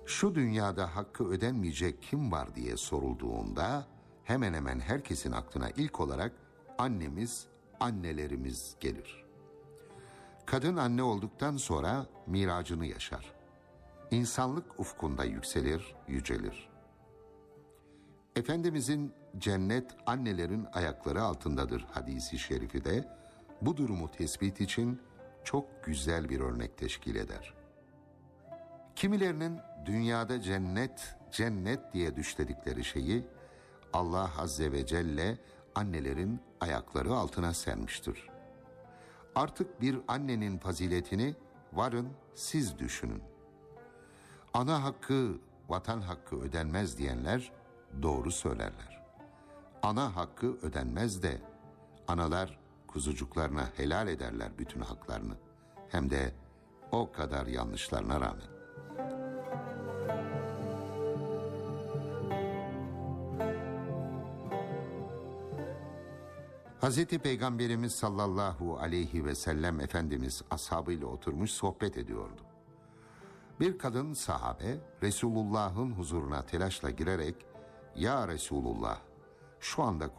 Şu dünyada hakkı ödenmeyecek kim var diye sorulduğunda hemen hemen herkesin aklına ilk olarak annemiz, annelerimiz gelir. Kadın anne olduktan sonra miracını yaşar. İnsanlık ufkunda yükselir, yücelir. Efendimizin cennet annelerin ayakları altındadır hadisi şerifi de bu durumu tespit için çok güzel bir örnek teşkil eder. Kimilerinin dünyada cennet, cennet diye düşledikleri şeyi Allah Azze ve Celle annelerin ayakları altına sermiştir. Artık bir annenin faziletini varın siz düşünün. Ana hakkı, vatan hakkı ödenmez diyenler doğru söylerler. Ana hakkı ödenmez de analar kuzucuklarına helal ederler bütün haklarını. Hem de o kadar yanlışlarına rağmen. Hazreti Peygamberimiz sallallahu aleyhi ve sellem Efendimiz ashabıyla oturmuş sohbet ediyordu. Bir kadın sahabe Resulullah'ın huzuruna telaşla girerek "Ya Resulullah, şu anda